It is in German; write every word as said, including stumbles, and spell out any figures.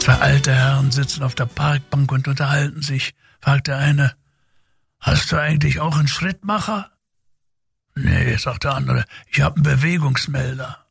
Zwei alte Herren sitzen auf der Parkbank und unterhalten sich. Fragt der eine, hast du eigentlich auch einen Schrittmacher? Nee, sagt der andere, ich habe einen Bewegungsmelder.